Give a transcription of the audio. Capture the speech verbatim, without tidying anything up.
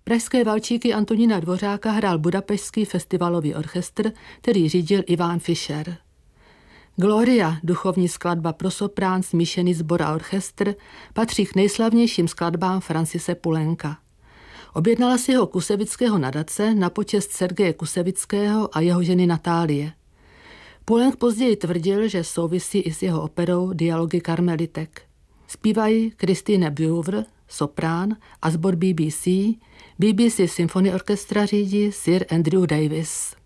Pražské valčíky Antonína Dvořáka hrál Budapešský festivalový orchestr, který řídil Ivan Fischer. Gloria, duchovní skladba pro soprán, smíšený sbor a orchestr, patří k nejslavnějším skladbám Francise Poulenca. Objednala si ho Kusevického nadace na počest Sergeje Kusevického a jeho ženy Natálie. Poulenc později tvrdil, že souvisí i s jeho operou Dialogy karmelitek. Zpívají Christine Buivre, soprán, a sbor B B C. B B C Symphony Orchestra řídí Sir Andrew Davis.